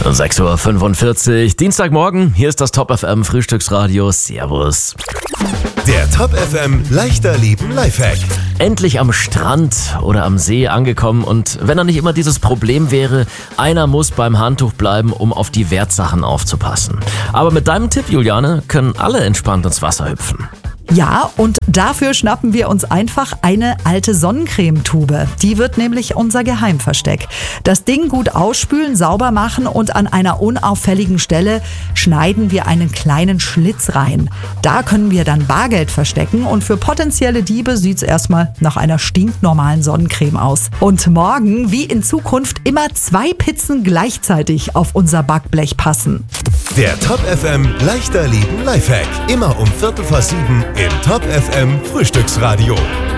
6:45 Uhr, Dienstagmorgen, hier ist das Top FM Frühstücksradio. Servus. Der Top FM leichter Leben Lifehack. Endlich am Strand oder am See angekommen und wenn da nicht immer dieses Problem wäre, einer muss beim Handtuch bleiben, um auf die Wertsachen aufzupassen. Aber mit deinem Tipp, Juliane, können alle entspannt ins Wasser hüpfen. Ja, und dafür schnappen wir uns einfach eine alte Sonnencremetube. Die wird nämlich unser Geheimversteck. Das Ding gut ausspülen, sauber machen und an einer unauffälligen Stelle schneiden wir einen kleinen Schlitz rein. Da können wir dann Bargeld verstecken und für potenzielle Diebe sieht's erstmal nach einer stinknormalen Sonnencreme aus. Und morgen, wie in Zukunft, immer 2 Pizzen gleichzeitig auf unser Backblech passen. Der Top FM leichter Leben Lifehack. Immer um 6:45 im Top FM Frühstücksradio.